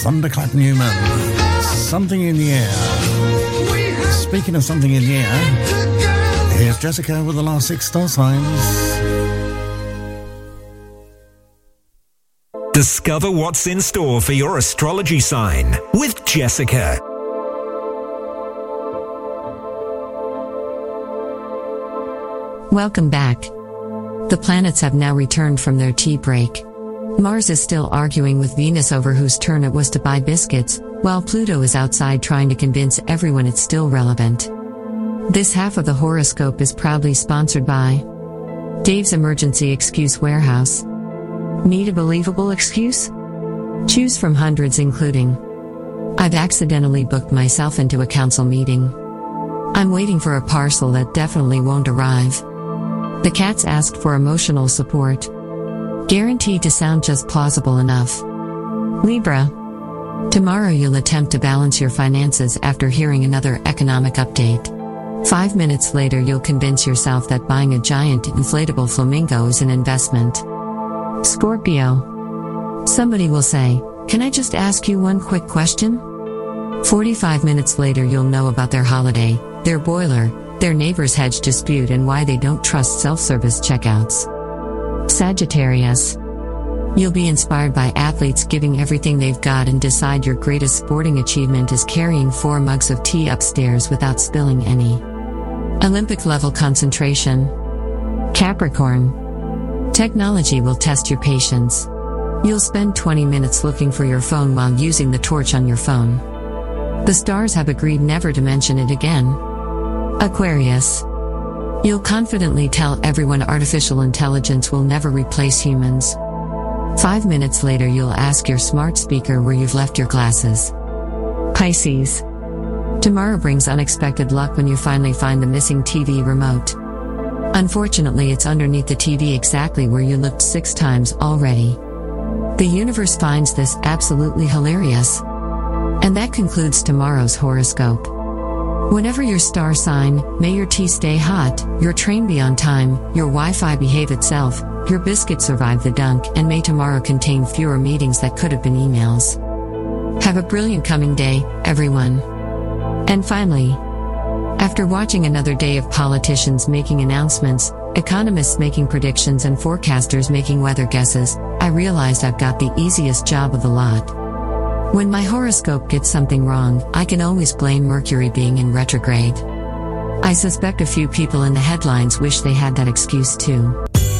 Thunderclap Newman. Something in the air. Speaking of something in the air, here's Jessica with the last 6 star signs. Discover what's in store for your astrology sign with Jessica. Welcome back. The planets have now returned from their tea break. Mars is still arguing with Venus over whose turn it was to buy biscuits, while Pluto is outside trying to convince everyone it's still relevant. This half of the horoscope is proudly sponsored by Dave's Emergency Excuse Warehouse. Need a believable excuse? Choose from hundreds including I've accidentally booked myself into a council meeting. I'm waiting for a parcel that definitely won't arrive. The cats asked for emotional support. Guaranteed to sound just plausible enough. Libra. Tomorrow you'll attempt to balance your finances after hearing another economic update. 5 minutes later you'll convince yourself that buying a giant inflatable flamingo is an investment. Scorpio. Somebody will say, "Can I just ask you one quick question?" 45 minutes later you'll know about their holiday, their boiler, their neighbor's hedge dispute and why they don't trust self-service checkouts. Sagittarius. You'll be inspired by athletes giving everything they've got and decide your greatest sporting achievement is carrying 4 mugs of tea upstairs without spilling any. Olympic-level concentration. Capricorn. Technology will test your patience. You'll spend 20 minutes looking for your phone while using the torch on your phone. The stars have agreed never to mention it again. Aquarius. You'll confidently tell everyone artificial intelligence will never replace humans. 5 minutes later you'll ask your smart speaker where you've left your glasses. Pisces. Tomorrow brings unexpected luck when you finally find the missing TV remote. Unfortunately it's underneath the TV exactly where you looked 6 times already. The universe finds this absolutely hilarious. And that concludes tomorrow's horoscope. Whenever your star sign, may your tea stay hot, your train be on time, your Wi-Fi behave itself, your biscuit survive the dunk, and may tomorrow contain fewer meetings that could have been emails. Have a brilliant coming day, everyone. And finally, after watching another day of politicians making announcements, economists making predictions and forecasters making weather guesses, I realized I've got the easiest job of the lot. When my horoscope gets something wrong, I can always blame Mercury being in retrograde. I suspect a few people in the headlines wish they had that excuse too.